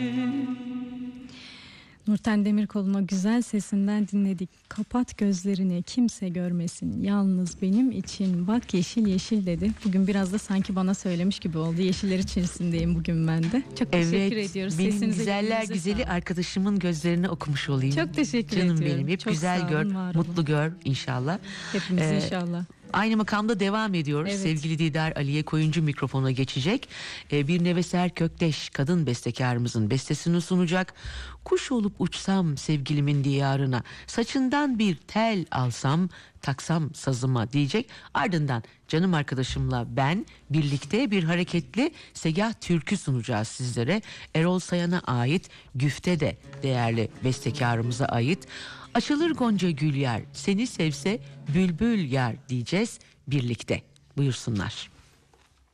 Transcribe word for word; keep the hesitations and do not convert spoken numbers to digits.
Nurten Demirkol'un o güzel sesinden dinledik. Kapat gözlerini kimse görmesin, yalnız benim için bak yeşil yeşil dedi. Bugün biraz da sanki bana söylemiş gibi oldu. Yeşiller içerisindeyim bugün ben de. Çok teşekkür evet, ediyoruz. Benim Sesinize, güzeller güzeli sağlık. arkadaşımın gözlerini okumuş olayım. Çok teşekkür Canım ediyorum. benim, hep Çok güzel sağ gör, olun, var olun. mutlu gör inşallah. Hepimiz Ee, inşallah. Aynı makamda devam ediyoruz. Evet. Sevgili Didar Aliye Koyuncu mikrofona geçecek. Ee, bir Neveser Kökteş kadın bestekarımızın bestesini sunacak. Kuş olup uçsam sevgilimin diyarına, saçından bir tel alsam taksam sazıma diyecek. Ardından canım arkadaşımla ben birlikte bir hareketli segah türkü sunacağız sizlere. Erol Sayan'a ait, güfte de değerli bestekarımıza ait. Açılır gonca gül yer, seni sevse bülbül yer diyeceğiz birlikte. Buyursunlar.